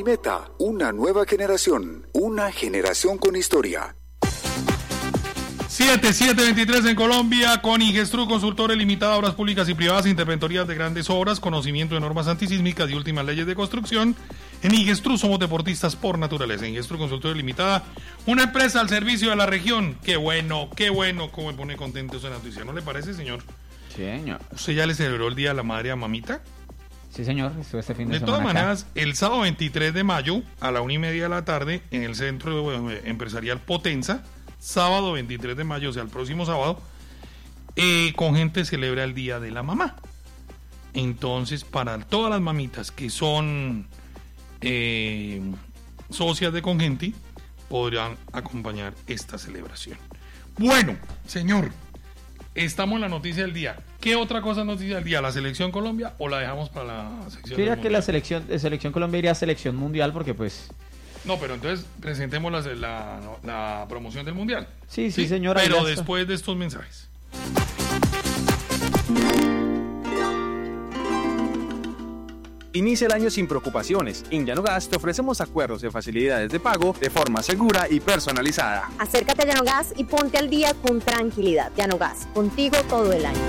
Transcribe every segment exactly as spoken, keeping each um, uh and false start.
Unimeta, una nueva generación, una generación con historia. siete siete veintitrés en Colombia, con Ingestru, consultores limitada, obras públicas y privadas, interventorías de grandes obras, conocimiento de normas antisísmicas y últimas leyes de construcción. En Ingestru somos deportistas por naturaleza. Ingestru, consultores limitada, una empresa al servicio de la región. Qué bueno, qué bueno, cómo me pone contento esa noticia, ¿no le parece, señor? Sí, señor. ¿Usted ya le celebró el Día de la Madre a mamita? Sí, señor, estuve este fin de, de semana. De todas acá. maneras, el sábado veintitrés de mayo, a la una y media de la tarde, en el Centro Empresarial Potenza, sábado veintitrés de mayo, o sea, el próximo sábado, eh, con gente celebra el Día de la Mamá. Entonces, para todas las mamitas que son eh, socias de Congenti, podrán acompañar esta celebración. Bueno, señor, estamos en la noticia del día. ¿Qué otra cosa es noticia del día? ¿La selección Colombia o la dejamos para la sección? Yo diría que la selección, de selección Colombia iría a selección mundial porque pues... No, pero entonces presentemos la, la, la promoción del mundial. Sí, sí, sí, señora. Pero después de estos mensajes. Inicia el año sin preocupaciones. En Llanogas te ofrecemos acuerdos de facilidades de pago de forma segura y personalizada. Acércate a Llanogas y ponte al día con tranquilidad. Llanogas, contigo todo el año.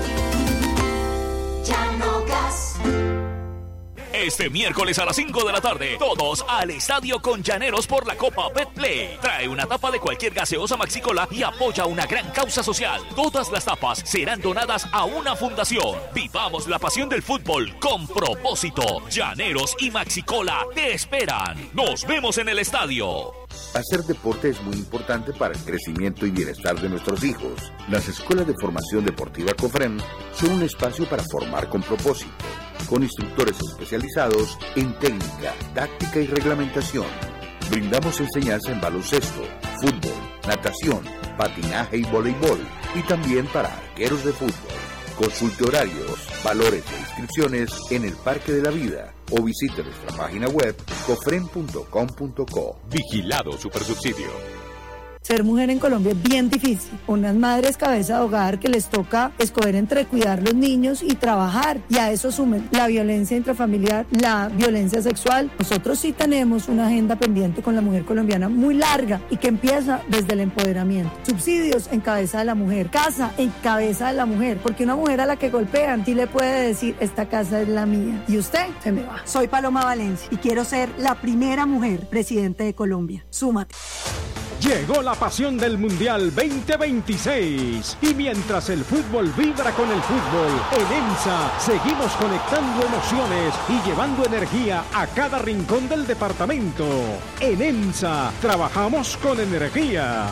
Llanogas. Este miércoles a las cinco de la tarde, todos al estadio con Llaneros por la Copa Betplay. Trae una tapa de cualquier gaseosa Maxicola y apoya una gran causa social. Todas las tapas serán donadas a una fundación. Vivamos la pasión del fútbol con propósito. Llaneros y Maxicola te esperan. Nos vemos en el estadio. Hacer deporte es muy importante para el crecimiento y bienestar de nuestros hijos. Las escuelas de formación deportiva COFREN son un espacio para formar con propósito, con instructores especializados en técnica, táctica y reglamentación. Brindamos enseñanza en baloncesto, fútbol, natación, patinaje y voleibol, y también para arqueros de fútbol. Consulte horarios, valores e inscripciones en el Parque de la Vida o visite nuestra página web cofren punto com punto co. Vigilado Supersubsidio. Ser mujer en Colombia es bien difícil. Unas madres cabeza de hogar que les toca escoger entre cuidar los niños y trabajar. Y a eso sumen la violencia intrafamiliar, la violencia sexual. Nosotros sí tenemos una agenda pendiente con la mujer colombiana muy larga y que empieza desde el empoderamiento. Subsidios en cabeza de la mujer, casa en cabeza de la mujer. Porque una mujer a la que golpean sí le puede decir, esta casa es la mía. Y usted se me va. Soy Paloma Valencia y quiero ser la primera mujer presidente de Colombia. Súmate. Llegó la pasión del Mundial veinte veintiséis y mientras el fútbol vibra con el fútbol, en EMSA seguimos conectando emociones y llevando energía a cada rincón del departamento. En EMSA trabajamos con energía.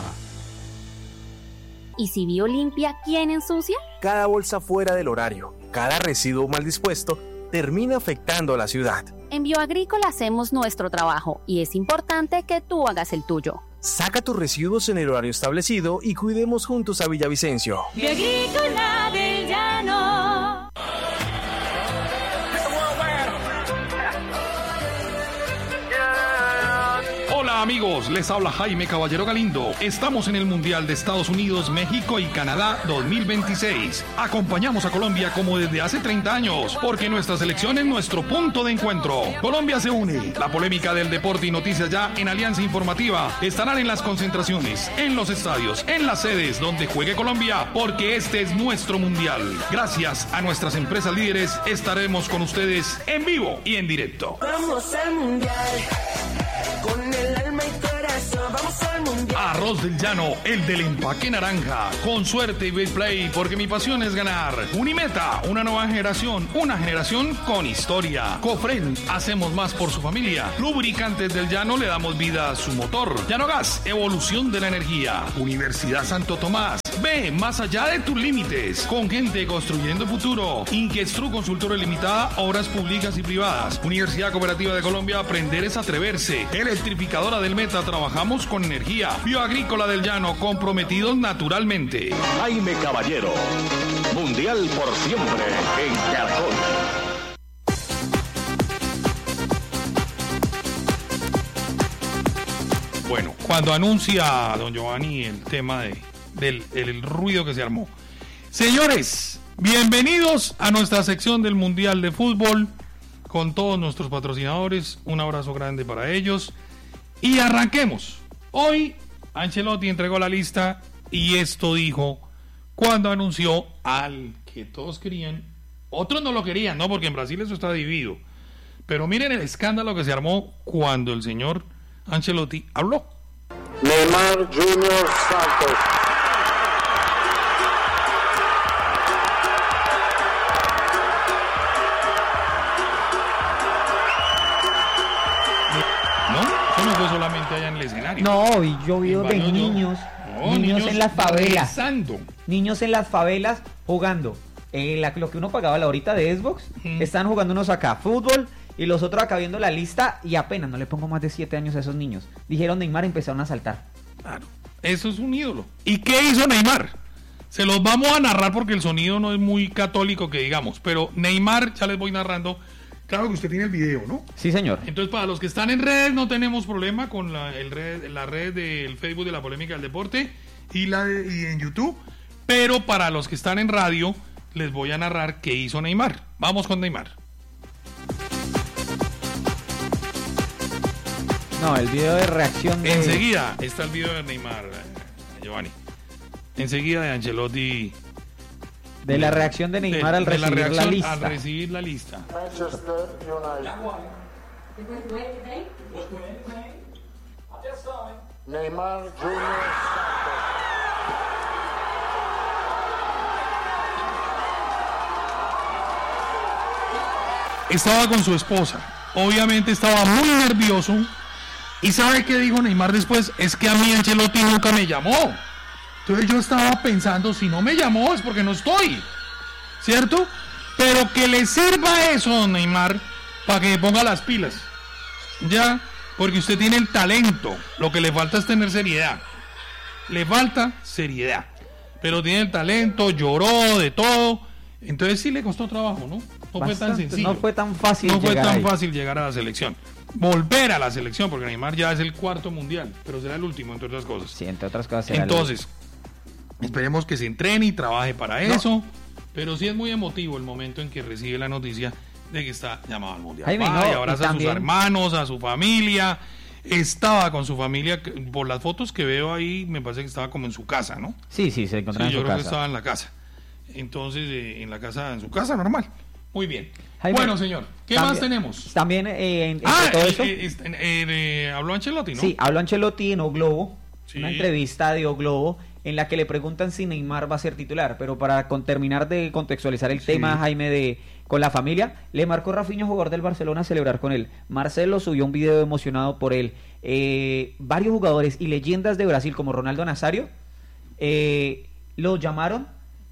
¿Y si Biolimpia quién ensucia? Cada bolsa fuera del horario, cada residuo mal dispuesto termina afectando a la ciudad. En Bioagrícola hacemos nuestro trabajo y es importante que tú hagas el tuyo. Saca tus residuos en el horario establecido y cuidemos juntos a Villavicencio. Bioagrícola del Llano. Hola amigos, les habla Jaime Caballero Galindo. Estamos en el Mundial de Estados Unidos, México y Canadá dos mil veintiséis. Acompañamos a Colombia como desde hace treinta años, porque nuestra selección es nuestro punto de encuentro. Colombia se une. La polémica del deporte y noticias ya en Alianza Informativa estarán en las concentraciones, en los estadios, en las sedes donde juegue Colombia, porque este es nuestro Mundial. Gracias a nuestras empresas líderes estaremos con ustedes en vivo y en directo. Vamos al Mundial. Con el alma y corazón, vamos al Mundial. Arroz del Llano, el del empaque naranja. Con suerte y big play, porque mi pasión es ganar. Unimeta, una nueva generación, una generación con historia. Cofren, hacemos más por su familia. Lubricantes del Llano, le damos vida a su motor. Llanogas, evolución de la energía. Universidad Santo Tomás, ve más allá de tus límites. Con gente construyendo futuro. Ingestru, consultora limitada, obras públicas y privadas. Universidad Cooperativa de Colombia, aprender es atreverse. Electrificadora del Meta, trabajamos con energía. Bioagrícola del Llano, comprometidos naturalmente. Jaime Caballero, Mundial por siempre en Caracol. Bueno, cuando anuncia don Giovanni el tema de, del el ruido que se armó. Señores, bienvenidos a nuestra sección del Mundial de Fútbol. con todos nuestros patrocinadores. Un abrazo grande para ellos. Y arranquemos. Hoy Ancelotti entregó la lista y esto dijo cuando anunció al que todos querían. Otros no lo querían, ¿no? Porque en Brasil eso está dividido. Pero miren el escándalo que se armó cuando el señor Ancelotti habló. Neymar Junior Santos. No, eso no fue solamente allá en el escenario. No, y yo vi de varios, niños, no, niños, niños en las favelas. rezando. Niños en las favelas jugando. Eh, la- lo que uno pagaba la horita de Xbox, Mm. están jugando unos acá fútbol y los otros acá viendo la lista y apenas no le pongo más de siete años a esos niños. Dijeron Neymar, empezaron a saltar. Claro, eso es un ídolo. ¿Y qué hizo Neymar? Se los vamos a narrar porque el sonido no es muy católico que digamos, pero Neymar, ya les voy narrando. Claro que usted tiene el video, ¿no? Sí, señor. Entonces, para los que están en redes, no tenemos problema con la, el red, la red del Facebook de la Polémica del Deporte y, la de- y en YouTube. Pero para los que están en radio, les voy a narrar qué hizo Neymar. Vamos con Neymar. No, el video de reacción de... Enseguida está el video de Neymar, eh, Giovanni. Enseguida de Ancelotti. De la reacción de Neymar al de recibir la reacción lista. Al recibir la lista. Manchester United. Neymar Junior Santos. Estaba con su esposa. Obviamente estaba muy nervioso. ¿Y sabe qué dijo Neymar después? Es que a mí Ancelotti nunca me llamó. Entonces yo estaba pensando, si no me llamó es porque no estoy. ¿Cierto? Pero que le sirva eso, don Neymar, para que ponga las pilas. Ya, porque usted tiene el talento. Lo que le falta es tener seriedad. Le falta seriedad. Pero tiene el talento, lloró de todo. Entonces sí le costó trabajo, ¿no? No fue tan Bastante, sencillo. no fue tan fácil No fue llegar tan ahí. fácil llegar a la selección. Volver a la selección, porque Neymar ya es el cuarto mundial, pero será el último, entre otras cosas. Sí, entre otras cosas. será el- Entonces, esperemos que se entrene y trabaje para eso. Pero sí es muy emotivo el momento en que recibe la noticia de que está llamado al mundial. Jaime, Va y no, abraza y a también- sus hermanos, a su familia. Estaba con su familia, que- por las fotos que veo ahí, me parece que estaba como en su casa, ¿no? Sí, sí, se Sí, encontraba yo en su creo que casa. estaba en la casa. Entonces, eh, en la casa, en su casa normal. Muy bien. Jaime, bueno, señor, ¿qué también- más tenemos? También eh, en, entre Ah, todo eh, eso... eh, este, eh, eh, habló Ancelotti, ¿no? Sí, habló Ancelotti en O Globo, Sí. una entrevista de O Globo, en la que le preguntan si Neymar va a ser titular, pero para con- terminar de contextualizar el Sí. tema, Jaime, de con la familia, le marcó Rafinha, jugador del Barcelona, a celebrar con él. Marcelo subió un video emocionado por él. Eh, varios jugadores y leyendas de Brasil, como Ronaldo Nazario, eh, lo llamaron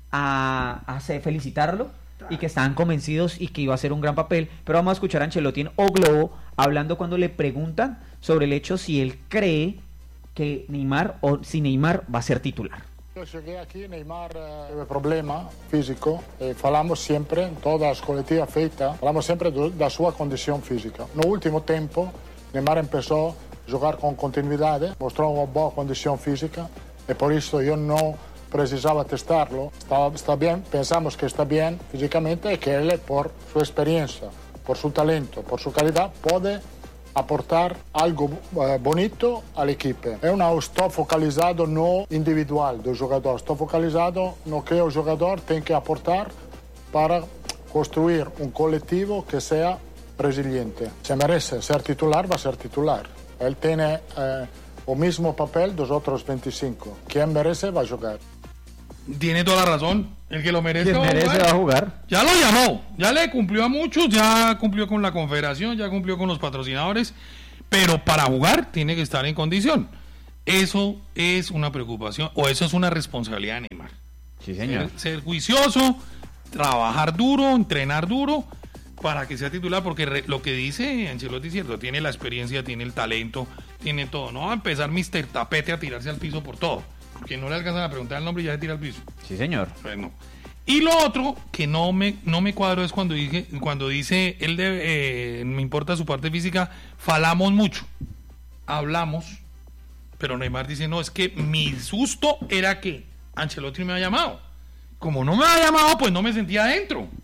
a, a hacer- felicitarlo y que estaban convencidos y que iba a ser un gran papel. Pero vamos a escuchar a Ancelotti en O Globo hablando cuando le preguntan sobre el hecho si él cree que Neymar o si Neymar va a ser titular. Yo llegué aquí, Neymar eh, teve problema físico e falamos sempre, in todas as coletivas feitas, falamos sempre do, da sua condição física. No último tempo, Neymar começou a jogar com continuidade, mostrou uma boa condição física e por isso eu não precisava testarlo. Está, está bem, pensamos que está bem fisicamente e que ele, por sua experiência, por seu talento, por sua qualidade, pode aportar algo eh, bonito all'equipe. Eu não estou focalizado no individual do jogador, estou focalizado no que o jogador tem que aportar para construir um coletivo que seja resiliente. Se merece ser titular, vai ser titular. Ele tem eh, o mesmo papel dos outros veinticinco. Quem merece, vai jogar. Tiene toda la razón. El que lo merece, Quien va a merece jugar. va a jugar. Ya lo llamó, ya le cumplió a muchos, ya cumplió con la confederación, ya cumplió con los patrocinadores, pero para jugar tiene que estar en condición. Eso es una preocupación, o eso es una responsabilidad de Neymar. Sí, señor. Ser, ser juicioso, trabajar duro, entrenar duro, para que sea titular, porque re- lo que dice Ancelotti es cierto, tiene la experiencia, tiene el talento, tiene todo. No va a empezar mister Tapete a tirarse al piso por todo, porque no le alcanzan a preguntar el nombre y ya se tira al piso. Sí, señor. Bueno. Y lo otro que no me no me cuadro es cuando dije cuando dice él de, eh, me importa su parte física, falamos mucho, hablamos, pero Neymar dice no, es que mi susto era que Ancelotti me había llamado, como no me había llamado pues no me sentía adentro,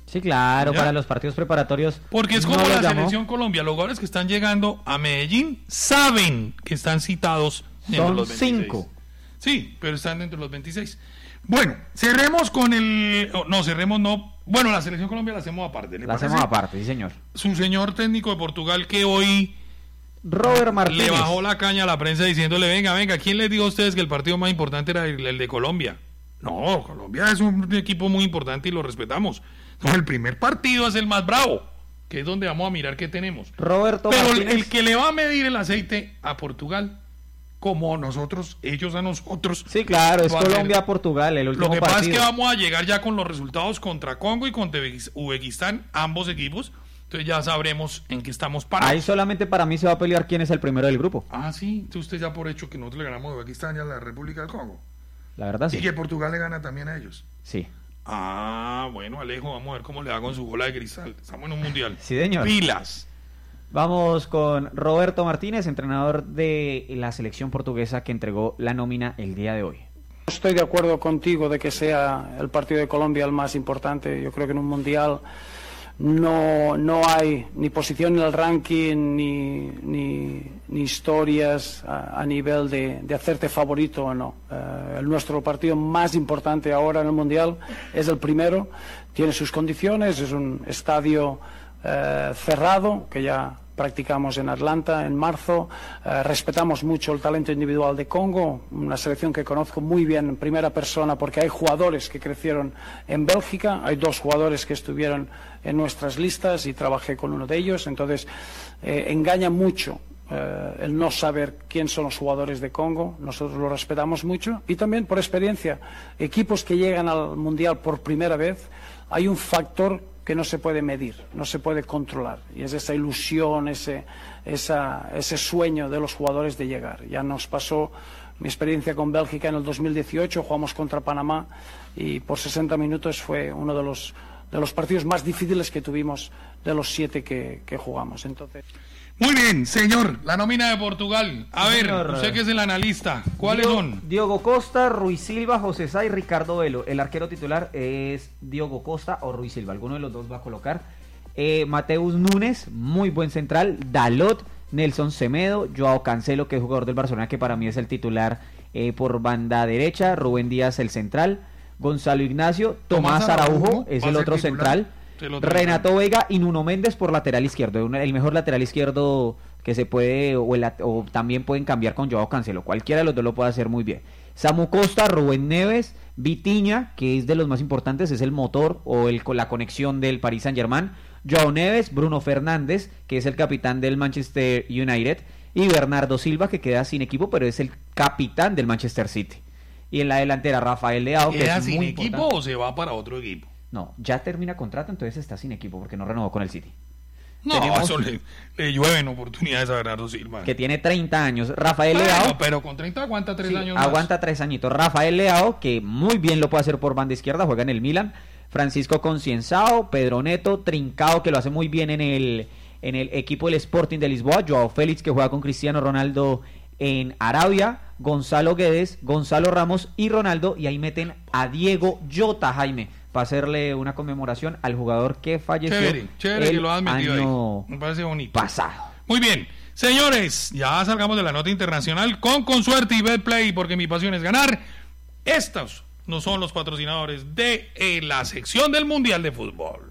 Sí, claro, ¿Ya? para los partidos preparatorios. Porque es como no la los llamó. selección Colombia, los jugadores que están llegando a Medellín saben que están citados dentro Son de los veintiséis. cinco. Sí, pero están dentro de los veintiséis. Bueno, cerremos con el... oh, no, cerremos no. Bueno, la selección Colombia la hacemos aparte. ¿le La parece? hacemos aparte, sí, señor. Su señor técnico de Portugal que hoy... Robert Martínez. Le bajó la caña a la prensa diciéndole, venga, venga, ¿quién les dijo a ustedes que el partido más importante era el, el de Colombia? No, Colombia es un equipo muy importante y lo respetamos. No, el primer partido es el más bravo, que es donde vamos a mirar qué tenemos. Roberto Pero el, Martínez. el que le va a medir el aceite a Portugal, como nosotros, ellos a nosotros. Sí, claro, es va a ser- Colombia-Portugal, el último Lo que pasa partido. es que vamos a llegar ya con los resultados contra Congo y contra Uzbekistán, ambos equipos. Entonces ya sabremos en qué estamos parados. Ahí solamente para mí se va a pelear quién es el primero del grupo. Ah, sí, entonces usted ya por hecho que nosotros le ganamos a Uzbekistán y a la República del Congo. La verdad sí. Y que Portugal le gana también a ellos. Sí. Ah, bueno, Alejo, vamos a ver cómo le da con su bola de cristal. Estamos en un mundial. Sí, señor. Pilas. Vamos con Roberto Martínez, entrenador de la selección portuguesa que entregó la nómina el día de hoy. Estoy de acuerdo contigo de que sea el partido de Colombia el más importante. Yo creo que en un mundial no, no hay ni posición en el ranking ni, ni, ni historias a, a nivel de, de hacerte favorito o no. Eh, el nuestro partido más importante ahora en el mundial es el primero. Tiene sus condiciones, es un estadio eh, cerrado que ya practicamos en Atlanta en marzo. Eh, respetamos mucho el talento individual de Congo, una selección que conozco muy bien en primera persona porque hay jugadores que crecieron en Bélgica, hay dos jugadores que estuvieron en nuestras listas y trabajé con uno de ellos, entonces eh, engaña mucho eh, el no saber quién son los jugadores de Congo. Nosotros lo respetamos mucho y también por experiencia, equipos que llegan al Mundial por primera vez, hay un factor que no se puede medir, no se puede controlar. Y es esa ilusión, ese, esa, ese sueño de los jugadores de llegar. Ya nos pasó mi experiencia con Bélgica en el dos mil dieciocho, jugamos contra Panamá y por sesenta minutos fue uno de los, de los partidos más difíciles que tuvimos de los siete que, que jugamos. Entonces... Muy bien, señor, la nómina de Portugal. A Sí, ver, señor. usted que es el analista, ¿cuáles Dio- son? Diogo Costa, Ruiz Silva, José Sá y Ricardo Velo. El arquero titular es Diogo Costa o Ruiz Silva. Alguno de los dos va a colocar. Eh, Mateus Núñez, muy buen central. Dalot, Nelson Semedo, Joao Cancelo, que es jugador del Barcelona, que para mí es el titular eh, por banda derecha. Rubén Díaz, el central. Gonzalo Ignacio, Tomás, Tomás Araujo, Araujo es va a el ser otro titular. central. Se lo tengo. Renato Vega y Nuno Méndez por lateral izquierdo. Un- El mejor lateral izquierdo que se puede, o, el at- o también pueden cambiar con Joao Cancelo. Cualquiera de los dos lo puede hacer muy bien. Samu Costa, Rubén Neves, Vitinha, que es de los más importantes, es el motor o el, con la conexión del Paris Saint-Germain. Joao Neves, Bruno Fernández, que es el capitán del Manchester United. Y Bernardo Silva, que queda sin equipo, pero es el capitán del Manchester City. Y en la delantera, Rafael Leao, que ¿Queda es sin muy equipo importante. o se va para otro equipo? No, ya termina contrato, entonces está sin equipo porque no renovó con el City. No, Tenemos- eso le, le llueven oportunidades a Bernardo Silva. Que tiene treinta años. Rafael Bueno, Leao. pero con treinta aguanta tres Sí, años más. aguanta tres añitos. Rafael Leao, que muy bien lo puede hacer por banda izquierda, juega en el Milan. Francisco Concienzao, Pedro Neto, Trincao, que lo hace muy bien en el, en el equipo del Sporting de Lisboa. Joao Félix, que juega con Cristiano Ronaldo en Arabia. Gonzalo Guedes, Gonzalo Ramos y Ronaldo. Y ahí meten a Diego Jota, Jaime, para hacerle una conmemoración al jugador que falleció Chévere, chévere el que lo has metido año ahí. Me parece bonito. pasado. Muy bien. Señores, ya salgamos de la nota internacional con Consuerte y Betplay, porque mi pasión es ganar. Estos no son los patrocinadores de eh, la sección del Mundial de Fútbol.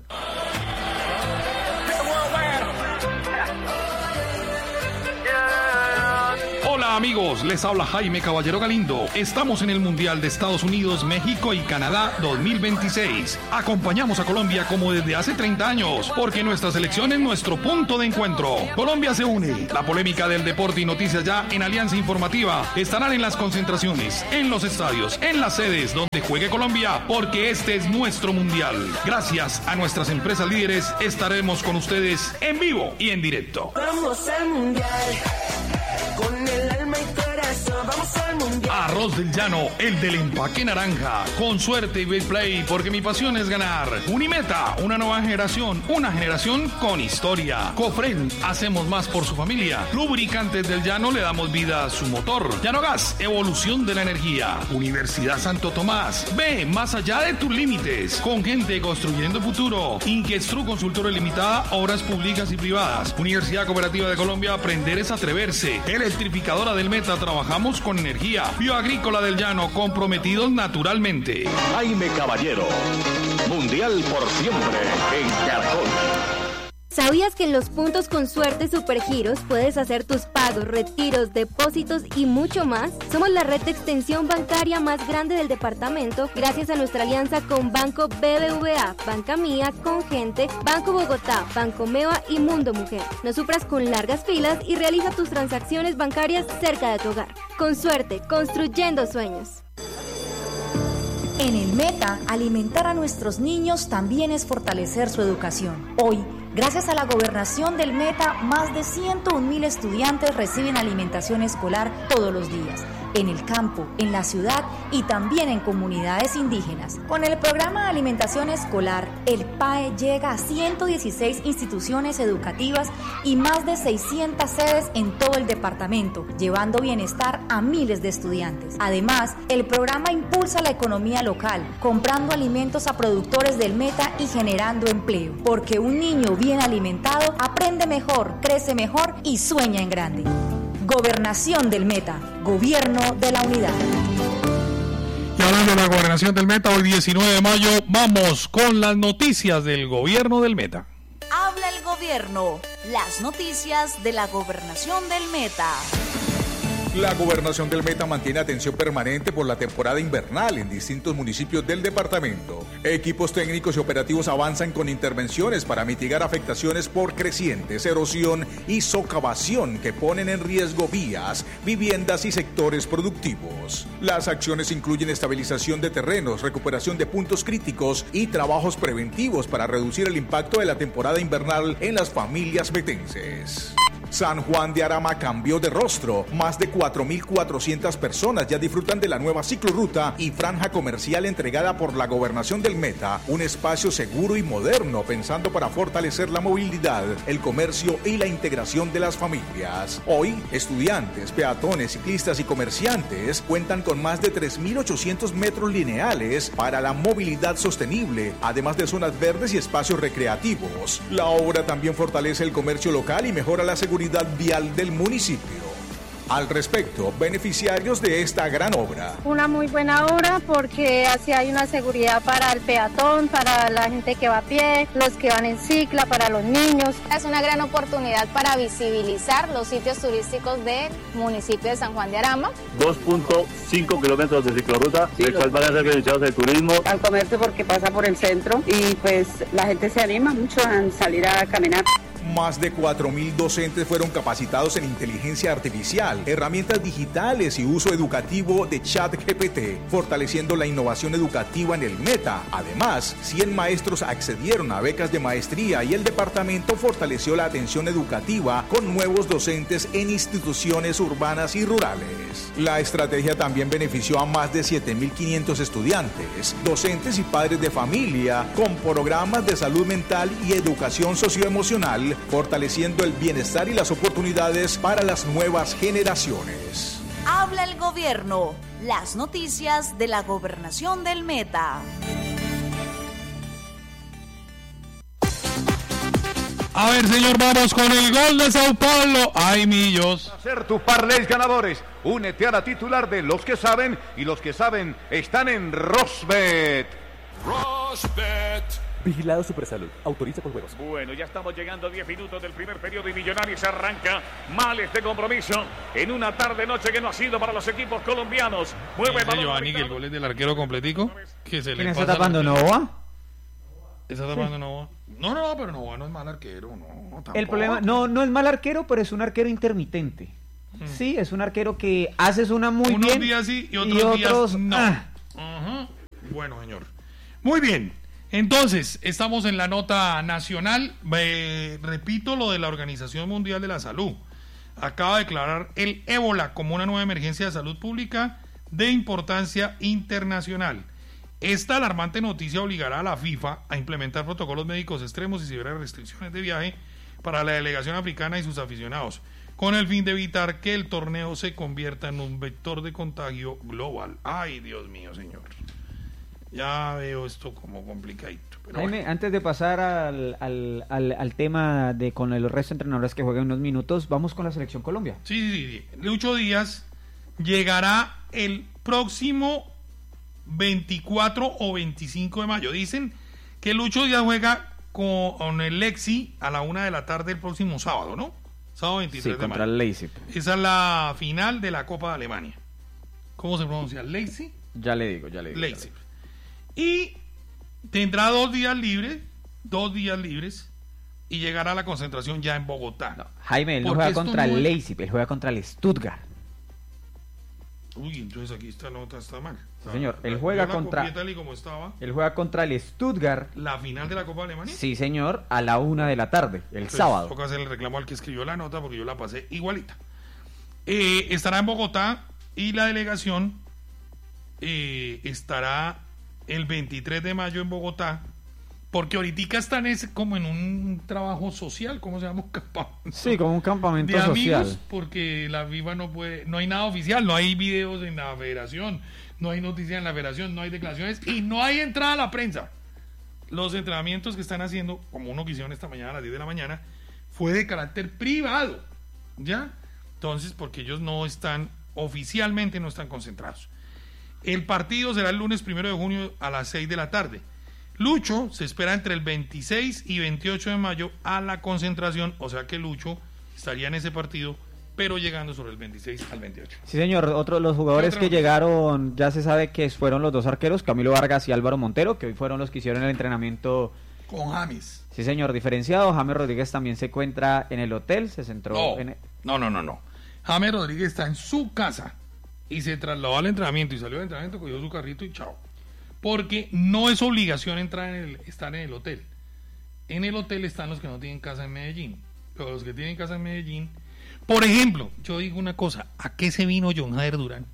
Hola amigos, les habla Jaime Caballero Galindo. Estamos en el Mundial de Estados Unidos, México y Canadá dos mil veintiséis. Acompañamos a Colombia como desde hace treinta años, porque nuestra selección es nuestro punto de encuentro. Colombia se une. La polémica del deporte y noticias ya en Alianza Informativa estarán en las concentraciones, en los estadios, en las sedes donde juegue Colombia, porque este es nuestro Mundial. Gracias a nuestras empresas líderes estaremos con ustedes en vivo y en directo. Vamos al mundial, con el alma y corazón, vamos al al mundial. Arroz del Llano, el del empaque naranja. Con suerte y Betplay, porque mi pasión es ganar. Unimeta, una nueva generación, una generación con historia. Cofren, hacemos más por su familia. Lubricantes del Llano, le damos vida a su motor. Llano Gas, evolución de la energía. Universidad Santo Tomás, ve más allá de tus límites. Con gente construyendo futuro. Inquestru Consultora Limitada, obras públicas y privadas. Universidad Cooperativa de Colombia, aprender es atreverse. Electrificadora del Meta, trabajamos con energía. Bioagrícola del Llano, comprometidos naturalmente. Jaime Caballero, Mundial por siempre en Caracol. ¿Sabías que en los puntos con suerte Supergiros puedes hacer tus pagos, retiros, depósitos y mucho más? Somos la red de extensión bancaria más grande del departamento gracias a nuestra alianza con Banco B B V A, Banca Mía, Congente, Banco Bogotá, Banco Meva y Mundo Mujer. No sufras con largas filas y realiza tus transacciones bancarias cerca de tu hogar. Con suerte, construyendo sueños. En el Meta, alimentar a nuestros niños también es fortalecer su educación. Hoy, gracias a la gobernación del Meta, más de ciento un mil estudiantes reciben alimentación escolar todos los días, en el campo, en la ciudad y también en comunidades indígenas. Con el programa de alimentación escolar, el P A E llega a ciento dieciséis instituciones educativas y más de seiscientas sedes en todo el departamento, llevando bienestar a miles de estudiantes. Además, el programa impulsa la economía local, comprando alimentos a productores del Meta y generando empleo, porque un niño bien alimentado aprende mejor, crece mejor y sueña en grande. Gobernación del Meta, Gobierno de la Unidad. Y hablando de la gobernación del Meta, hoy diecinueve de mayo, vamos con las noticias del gobierno del Meta. Habla el gobierno, las noticias de la gobernación del Meta. La gobernación del Meta mantiene atención permanente por la temporada invernal en distintos municipios del departamento. Equipos técnicos y operativos avanzan con intervenciones para mitigar afectaciones por crecientes, erosión y socavación que ponen en riesgo vías, viviendas y sectores productivos. Las acciones incluyen estabilización de terrenos, recuperación de puntos críticos y trabajos preventivos para reducir el impacto de la temporada invernal en las familias metenses. San Juan de Arama cambió de rostro. Más de cuatro mil cuatrocientas personas ya disfrutan de la nueva ciclorruta y franja comercial entregada por la gobernación del Meta, un espacio seguro y moderno pensando para fortalecer la movilidad, el comercio y la integración de las familias. Hoy, estudiantes, peatones, ciclistas y comerciantes cuentan con más de tres mil ochocientos metros lineales para la movilidad sostenible, además de zonas verdes y espacios recreativos. La obra también fortalece el comercio local y mejora la seguridad vial del municipio. Al respecto, beneficiarios de esta gran obra. Una muy buena obra porque así hay una seguridad para el peatón, para la gente que va a pie, los que van en cicla, para los niños. Es una gran oportunidad para visibilizar los sitios turísticos del municipio de San Juan de Arama. dos punto cinco kilómetros de ciclorruta, sí, del cual van a ser beneficiados del turismo. Al comercio porque pasa por el centro y pues la gente se anima mucho a salir a caminar. Más de cuatro mil docentes fueron capacitados en inteligencia artificial, herramientas digitales y uso educativo de ChatGPT, fortaleciendo la innovación educativa en el Meta. Además, cien maestros accedieron a becas de maestría y el departamento fortaleció la atención educativa con nuevos docentes en instituciones urbanas y rurales. La estrategia también benefició a más de siete mil quinientos estudiantes, docentes y padres de familia con programas de salud mental y educación socioemocional, fortaleciendo el bienestar y las oportunidades para las nuevas generaciones. Habla el gobierno, las noticias de la gobernación del Meta. A ver, señor, vamos con el gol de Sao Paulo. ¡Ay, millos! Hacer tu parlays ganadores. Únete a la titular de los que saben, y los que saben están en Rosbet. Rosbet. Vigilado Supersalud. Autoriza con juegos. Bueno, ya estamos llegando a diez minutos del primer periodo y Millonarios arranca mal este compromiso en una tarde-noche que no ha sido para los equipos colombianos. Mueve el balón. Giovanni, que el gol es del arquero completico. Que se ¿Quién le está tapando, Novoa? ¿Está tapando sí. Novoa? No, no, pero Novoa no es mal arquero, no. Tampoco. El problema, no, no es mal arquero, pero es un arquero intermitente. Hmm. Sí, es un arquero que haces una muy Unos bien. Unos días sí y otros, y otros días no. Ah. Uh-huh. Bueno, señor. Muy bien. Entonces, estamos en la nota nacional. Eh, repito lo de la Organización Mundial de la Salud. acaba de declarar el ébola como una nueva emergencia de salud pública de importancia internacional. Esta alarmante noticia obligará a la FIFA a implementar protocolos médicos extremos y severas restricciones de viaje para la delegación africana y sus aficionados, con el fin de evitar que el torneo se convierta en un vector de contagio global. Ay, Dios mío, señor. Ya veo esto como complicadito. Pero Jaime, bueno. Antes de pasar al, al, al, al tema de con el resto de entrenadores que juegan unos minutos, vamos con la Selección Colombia. Sí, sí, sí. Lucho Díaz llegará el próximo veinticuatro o veinticinco de mayo. Dicen que Lucho Díaz juega con el Lexi a la una de la tarde el próximo sábado, ¿no? Sábado veintitrés Sí, de contra mayo. el Leipzig. Esa es la final de la Copa de Alemania. ¿Cómo se pronuncia? ¿Lexi? Ya le digo, ya le digo. Leipzig. Y tendrá dos días libres, dos días libres, y llegará a la concentración ya en Bogotá. No, Jaime, él no Porque juega esto contra no el es- Leipzig, él juega contra el Stuttgart. Uy, entonces aquí esta nota está mal. Sí, señor, él La- juega yo la contra- copié tal y como estaba. Él juega contra el Stuttgart. La final de la Copa de Alemania. Sí, señor, a la una de la tarde, el Pues, sábado. Toca hacer el reclamo al que escribió la nota porque yo la pasé igualita. Eh, estará en Bogotá y la delegación eh, estará el veintitrés de mayo en Bogotá, porque ahorita están es como en un trabajo social, ¿cómo se llama? Un campamento Sí, como un campamento de amigos, social. porque la FIFA no puede, no hay nada oficial, no hay videos en la federación, no hay noticias en la federación, no hay declaraciones y no hay entrada a la prensa. Los entrenamientos que están haciendo, como uno que hicieron esta mañana a las diez de la mañana, fue de carácter privado, ¿ya? Entonces, porque ellos no están, oficialmente no están concentrados. El partido será el lunes primero de junio a las seis de la tarde. Lucho se espera entre el veintiséis y veintiocho de mayo a la concentración, o sea que Lucho estaría en ese partido, pero llegando sobre el veintiséis al veintiocho. Sí, señor, otros los jugadores ¿Qué que otra? llegaron, ya se sabe que fueron los dos arqueros, Camilo Vargas y Álvaro Montero, que hoy fueron los que hicieron el entrenamiento. Con James. Sí, señor, diferenciado. James Rodríguez también se encuentra en el hotel, se centró No, en... no, no, no, no. James Rodríguez está en su casa y se trasladó al entrenamiento y salió del entrenamiento, cogió su carrito y chao. Porque no es obligación entrar en el, estar en el hotel. En el hotel están los que no tienen casa en Medellín. Pero los que tienen casa en Medellín... Por ejemplo, yo digo una cosa. ¿A qué se vino John Jader Durán?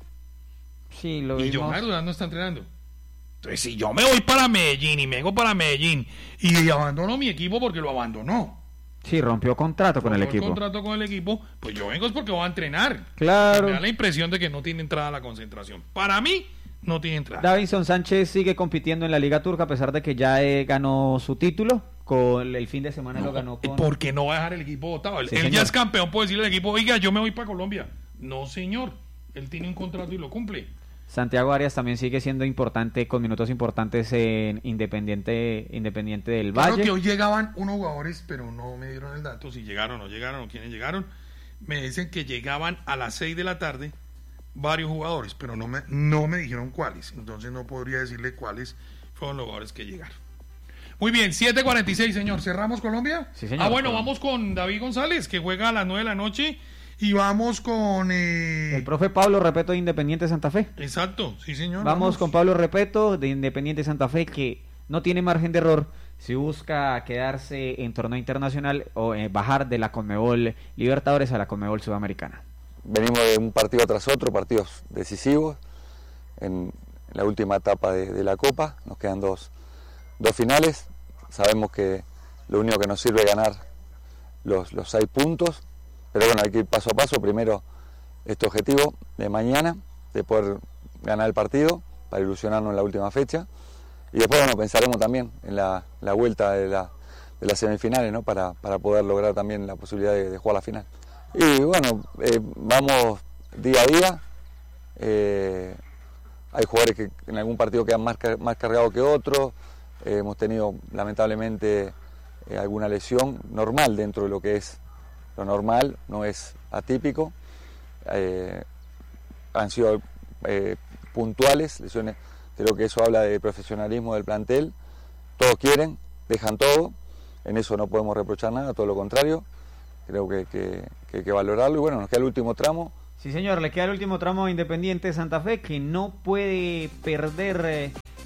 Sí, lo Y John vimos. Jader Durán no está entrenando. Entonces, si yo me voy para Medellín y me vengo para Medellín y abandono mi equipo porque lo abandonó. Sí, rompió contrato con el Rompió equipo. contrato con el equipo, pues yo vengo es porque voy a entrenar. Claro. Me da la impresión de que no tiene entrada a la concentración. Para mí, no tiene entrada. Davinson Sánchez sigue compitiendo en la Liga Turca a pesar de que ya eh, ganó su título. Con el fin de semana No, lo ganó con... Porque no va a dejar el equipo votado. Él, Sí, él señor. ya es campeón, puede decirle al equipo, oiga, yo me voy para Colombia. No, señor. Él tiene un contrato y lo cumple. Santiago Arias también sigue siendo importante, con minutos importantes en Independiente Independiente del Claro Valle. que hoy llegaban unos jugadores, pero no me dieron el dato si llegaron o no llegaron o quiénes llegaron. Me dicen que llegaban a las seis de la tarde varios jugadores, pero no me, no me dijeron cuáles. Entonces no podría decirle cuáles fueron los jugadores que llegaron. Muy bien, siete cuarenta y seis, señor. ¿Cerramos Colombia? Sí, señor. Ah, bueno, Colombia. vamos con David González, que juega a las nueve de la noche. Y vamos con... eh, El profe Pablo Repeto de Independiente Santa Fe. Exacto, sí, señor. Vamos con Pablo Repeto de Independiente Santa Fe, que no tiene margen de error si busca quedarse en torneo internacional o eh, bajar de la Conmebol Libertadores a la Conmebol Sudamericana. Venimos de un partido tras otro, partidos decisivos en la última etapa de, de la Copa. Nos quedan dos, dos finales. Sabemos que lo único que nos sirve es ganar los, los seis puntos, pero bueno, hay que ir paso a paso. Primero este objetivo de mañana, de poder ganar el partido para ilusionarnos en la última fecha, y después bueno, pensaremos también en la, la vuelta de, la, de las semifinales, ¿no? para, para poder lograr también la posibilidad de, de jugar la final. Y bueno, eh, vamos día a día. Eh, hay jugadores que en algún partido quedan más, car- más cargados que otros. Eh, hemos tenido lamentablemente eh, alguna lesión normal dentro de lo que es lo normal, no es atípico. Eh, han sido eh, puntuales lesiones. Creo que eso habla de profesionalismo del plantel. Todos quieren, dejan todo. En eso no podemos reprochar nada, todo lo contrario. Creo que, que, que hay que valorarlo. Y bueno, nos queda el último tramo. Sí, señor, le queda el último tramo a Independiente Santa Fe, que no puede perder eh,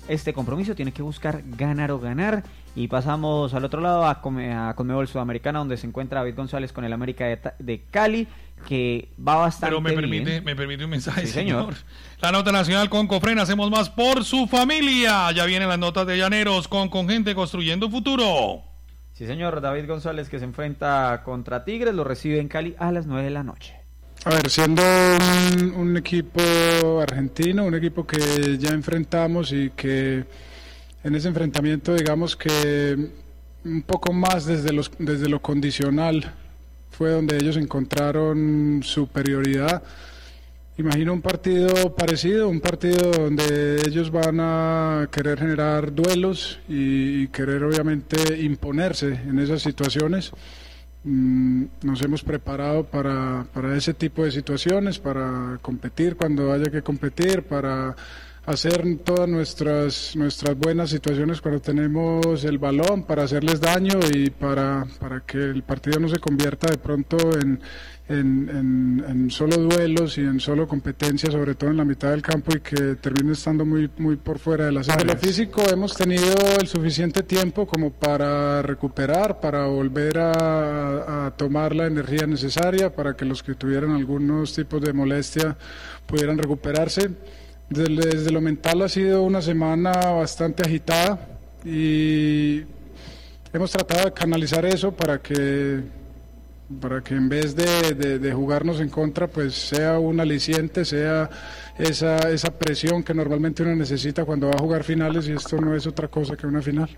este compromiso, tiene que buscar ganar o ganar. Y pasamos al otro lado a, Come, a Conmebol Sudamericana, donde se encuentra David González con el América de, de Cali, que va bastante Pero me bien. permite, me permite un mensaje, Sí, señor. señor. La nota nacional con Cofren, hacemos más por su familia. Ya vienen las notas de Llaneros con Con Gente Construyendo Futuro. Sí, señor. David González, que se enfrenta contra Tigres, lo recibe en Cali a las nueve de la noche. A ver, siendo un, un equipo argentino, un equipo que ya enfrentamos y que en ese enfrentamiento, digamos que un poco más desde, los, desde lo condicional fue donde ellos encontraron superioridad. Imagino un partido parecido, un partido donde ellos van a querer generar duelos y, y querer obviamente imponerse en esas situaciones. Mm, nos hemos preparado para, para ese tipo de situaciones, para competir cuando haya que competir, para hacer todas nuestras nuestras buenas situaciones cuando tenemos el balón, para hacerles daño y para, para que el partido no se convierta de pronto en, en, en, en solo duelos y en solo competencia, sobre todo en la mitad del campo, y que termine estando muy, muy por fuera de las áreas. En lo físico hemos tenido el suficiente tiempo como para recuperar, para volver a, a tomar la energía necesaria, para que los que tuvieran algunos tipos de molestia pudieran recuperarse. Desde, desde lo mental ha sido una semana bastante agitada y hemos tratado de canalizar eso para que para que en vez de, de, de jugarnos en contra, pues sea un aliciente, sea esa, esa presión que normalmente uno necesita cuando va a jugar finales, y esto no es otra cosa que una final.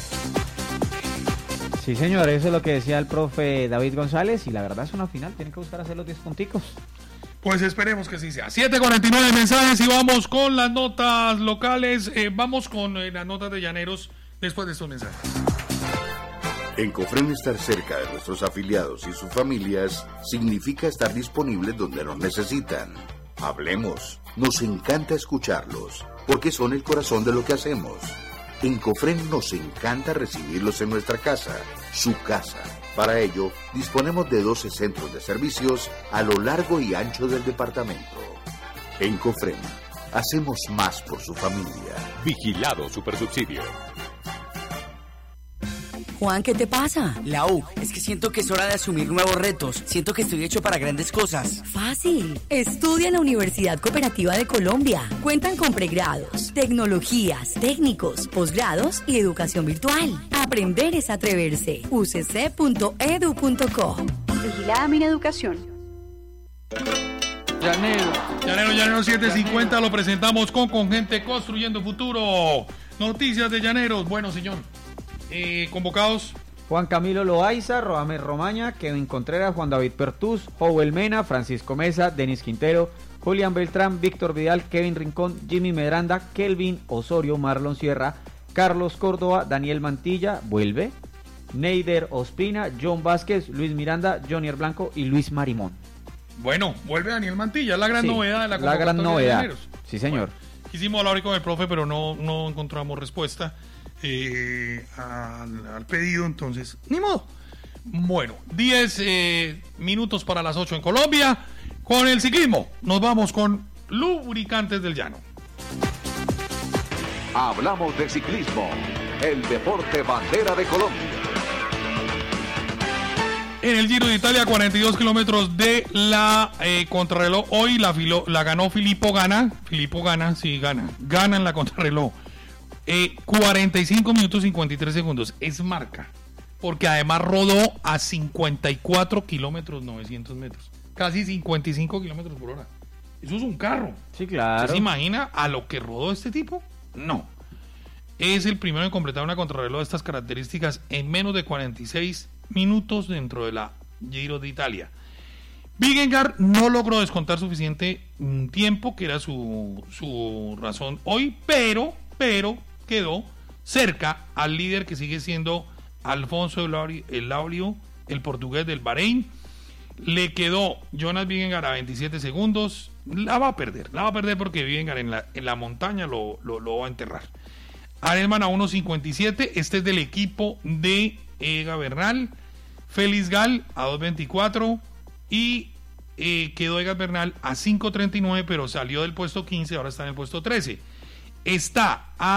Sí, señor, eso es lo que decía el profe David González, y la verdad es una final, tiene que buscar hacer los diez punticos. Pues esperemos que sí sea. siete cuarenta y nueve mensajes y vamos con las notas locales. Eh, vamos con eh, las notas de Llaneros después de estos mensajes. En Cofren, estar cerca de nuestros afiliados y sus familias significa estar disponibles donde nos necesitan. Hablemos. Nos encanta escucharlos, porque son el corazón de lo que hacemos. En Cofren nos encanta recibirlos en nuestra casa, su casa. Para ello, disponemos de doce centros de servicios a lo largo y ancho del departamento. En Cofren, hacemos más por su familia. Vigilado Supersubsidio. Juan, ¿qué te pasa? Lau, es que siento que es hora de asumir nuevos retos. Siento que estoy hecho para grandes cosas. Fácil. Estudia en la Universidad Cooperativa de Colombia. Cuentan con pregrados, tecnologías, técnicos, posgrados y educación virtual. Aprender es atreverse. u c c punto edu punto co. Vigilada mi educación. Llanero. Llanero, Llanero siete cincuenta, lo presentamos con Con Gente Construyendo Futuro. Noticias de Llaneros. Bueno, señor. Eh, convocados: Juan Camilo Loaiza, Roamer Romaña, Kevin Contreras, Juan David Pertús, Joel Mena, Francisco Mesa, Denis Quintero, Julián Beltrán, Víctor Vidal, Kevin Rincón, Jimmy Medranda, Kelvin Osorio, Marlon Sierra, Carlos Córdoba, Daniel Mantilla, vuelve, Neider Ospina, John Vázquez, Luis Miranda, Jonier Blanco y Luis Marimón. Bueno, vuelve Daniel Mantilla, la gran sí, novedad de la la gran novedad. Sí, señor. Bueno, quisimos hablar hoy con el profe, pero no, no encontramos respuesta eh, al, al pedido, entonces, ni modo. Bueno, diez eh, minutos para las ocho en Colombia. Con el ciclismo, nos vamos con Lubricantes del Llano. Hablamos de ciclismo, el deporte bandera de Colombia. En el Giro de Italia, cuarenta y dos kilómetros de la eh, contrarreloj. Hoy la, filo, la ganó Filippo Ganna. Filippo Ganna, sí, gana. Gana en la contrarreloj. Eh, cuarenta y cinco minutos cincuenta y tres segundos. Es marca. Porque además rodó a cincuenta y cuatro kilómetros novecientos metros. Casi cincuenta y cinco kilómetros por hora. Eso es un carro. Sí, claro. ¿Usted se imagina a lo que rodó este tipo? No. Es el primero en completar una contrarreloj de estas características en menos de cuarenta y seis minutos dentro de la Giro de Italia. Vingegaard no logró descontar suficiente tiempo, que era su, su razón hoy, pero, pero quedó cerca al líder, que sigue siendo Alfonso El Laulio, el portugués del Bahrein. Le quedó Jonas Vingegaard a veintisiete segundos. La va a perder, la va a perder porque Vingegaard en la, en la montaña lo, lo, lo va a enterrar. Arenman a uno cincuenta y siete, este es del equipo de Ega Bernal. Félix Gal a dos veinticuatro y eh, quedó Egan Bernal a cinco treinta y nueve, pero salió del puesto quince, ahora está en el puesto trece. Está a